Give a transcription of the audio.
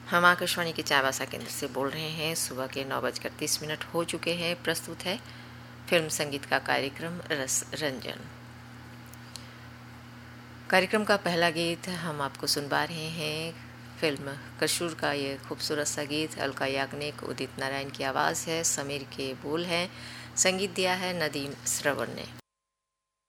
हम आकाशवाणी के चाईबासा केंद्र से बोल रहे हैं। सुबह के 9:30 हो चुके हैं। प्रस्तुत है फिल्म संगीत का कार्यक्रम रस रंजन। कार्यक्रम का पहला गीत हम आपको सुनवा रहे हैं। फिल्म कसूर का ये खूबसूरत सा गीत अलका याग्निक, उदित नारायण की आवाज़ है, समीर के बोल हैं, संगीत दिया है नदीम श्रवण ने।